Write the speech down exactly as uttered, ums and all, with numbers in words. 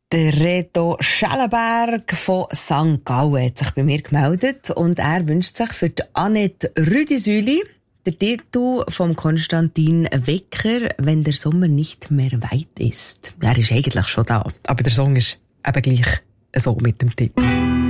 Der Reto Schellenberg von Sankt Gallen hat sich bei mir gemeldet und er wünscht sich für die Annette Rüdisüli den Titel von Konstantin Wecker, «Wenn der Sommer nicht mehr weit ist». Er ist eigentlich schon da, aber der Song ist eben gleich so mit dem Titel.